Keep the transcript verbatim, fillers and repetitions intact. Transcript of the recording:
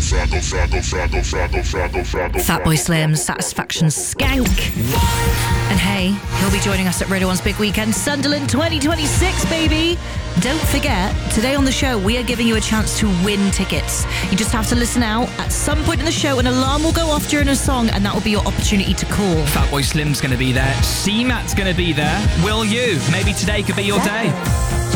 Fatboy Slim, Satisfaction Skank. And hey, he'll be joining us at Radio one's Big Weekend, Sunderland twenty twenty-six, baby. Don't forget, today on the show, we are giving you a chance to win tickets. You just have to listen out. At some point in the show, an alarm will go off during a song, and that will be your opportunity to call. Fatboy Slim's going to be there. C-Mat's going to be there. Will you? Maybe today could be your day.